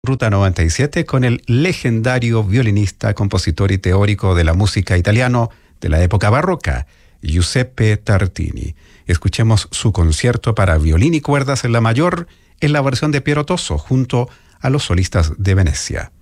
Ruta 97 con el legendario violinista, compositor y teórico de la música italiano de la época barroca, Giuseppe Tartini. Escuchemos su concierto para violín y cuerdas en la mayor en la versión de Piero Toso junto a los solistas de Venecia.